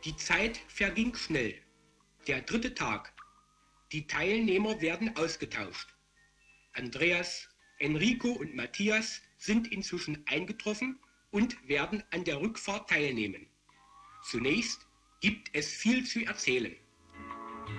Die Zeit verging schnell. Der dritte Tag. Die Teilnehmer werden ausgetauscht. Andreas, Enrico und Matthias sind inzwischen eingetroffen und werden an der Rückfahrt teilnehmen. Zunächst gibt es viel zu erzählen.